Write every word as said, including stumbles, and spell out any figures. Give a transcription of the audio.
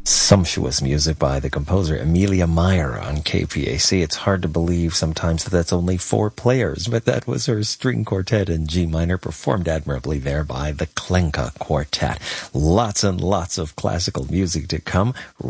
Sumptuous music by the composer Amelia Meyer on K P A C. It's hard to believe sometimes that that's only four players, but that was her string quartet in G minor, performed admirably there by the Klenka Quartet. Lots and lots of classical music to come.